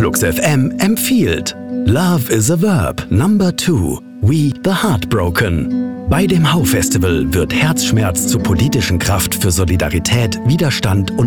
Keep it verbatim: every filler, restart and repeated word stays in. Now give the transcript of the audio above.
Flux F M empfiehlt Love is a Verb Number two, We the Heartbroken. Bei dem Hau-Festival wird Herzschmerz zur politischen Kraft für Solidarität, Widerstand und